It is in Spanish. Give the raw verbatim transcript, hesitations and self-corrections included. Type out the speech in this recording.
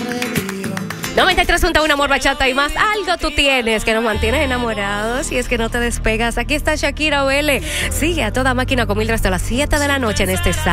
noventa y tres punto uno Amor, Bachata y más. Algo tú tienes que nos mantienes enamorados y es que no te despegas. Aquí está Shakira O L. Sigue a toda máquina con Mildred hasta las siete de la noche en este sábado.